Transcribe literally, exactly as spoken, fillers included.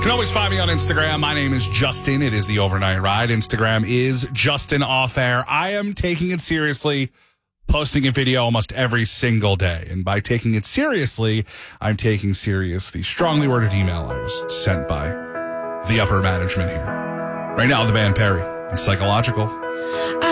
can always find me on Instagram. My name is Justin. It is the Overnight Ride. Instagram is Justin Off Air. I am taking it seriously, posting a video almost every single day. And by taking it seriously, I'm taking serious the strongly worded email I was sent by the upper management here. Right now, the band Perry and Psychological.